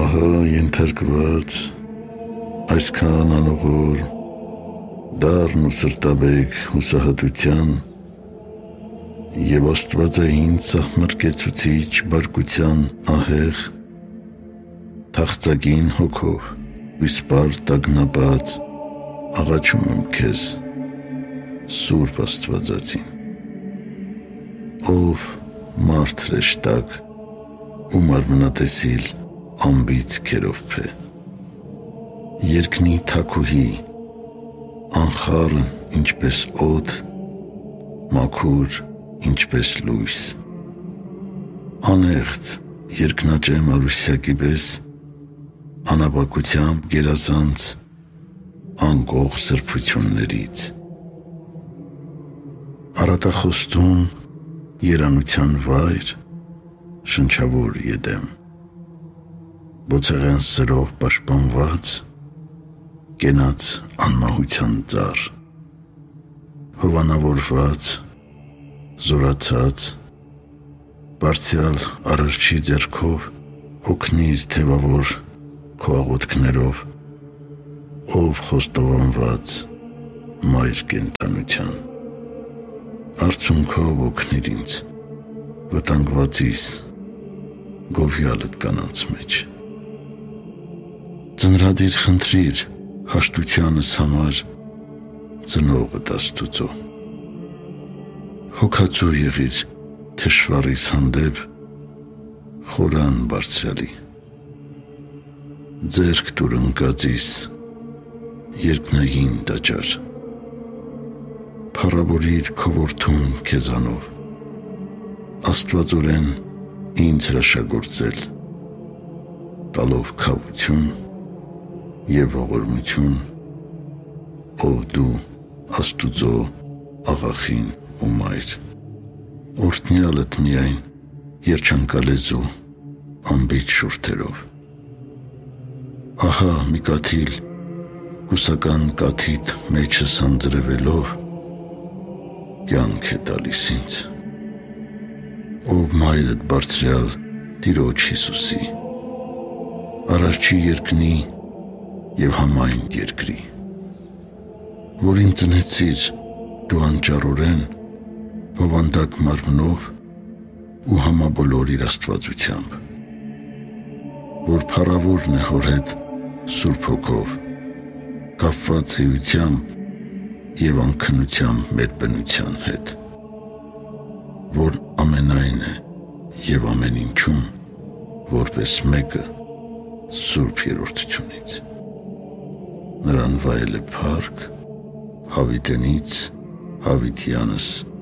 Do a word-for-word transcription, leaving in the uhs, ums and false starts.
ահա ենթարկված այսքան անողոր դառն ու սրտաբեկ հուսահատության և աստվածային սահմռկեցուցիչ բարկության ահեղ թախծագին հոգով ու իսպառ տագնապած աղաչում եմ քեզ, Սուրբ Աստվածածին, ով մարդ հրեշտակ ու մարմնատեսիլ անբիծ քերովփ է, երկնի թագուհի, անխառն ինչպես օդ, մաքուր ինչպես լույս, անեղծ երկնաճեմ Արուսյակի պես, անապակությամբ գերազանց անկող սրբություններից, առատախոստուն երանության վայր, շնչավոր Եդեմ, բոցեղյան սրով պաշտպանված, կենաց անմահության ծառ, հովանավորված, զորացած, բարձյալ Արարչի ձեռքով օգնիր թևավոր քո աղոթքներով, ով խոստովանված մայր կենդանության, արցունքով օգնիր ինձ, վտանգվածիս, գովյալդ կանանց մեջ, ծնրադիր խնդրիր հաշտությանս համար ծնողդ Աստուծո, հոգացու եղիր թշվառիս հանդեպ խորան բարձրալի, ձեռք տուր ընկածիս երկնային տաճար, փառավորիր քո որդուն քեզանով, աստվածորեն ինձ հրաշագործել, տալով քավություն և ողորմություն, ով դու Աստուծո աղախին ու մայր, օրհնյալդ միայն երջանկալեզու անբիծ շուրթերով, ահա մի կաթիլ կուսական կաթիդ մեջս անձրևելով կյանք է տալիս ինձ, ով մայրդ բարձրյալ Տիրոջ Հիսուսի, Արարչի երկնի և համայն երկրի, որին ծնեցիր դու անճառորեն հովանդակ մարմնով ու համաբոլոր իր աստվածությամբ, որ փառավորն է հոր հետ Սուրբ Հոգով, կապված էությամբ և անքնությամբ մեր բնության հետ, որ ամենայն է և ամեն ինչում որպես մեկը Սուրբ Երրորդությունից, նրան վայել է փառք Հավիտենից Հավիտյանս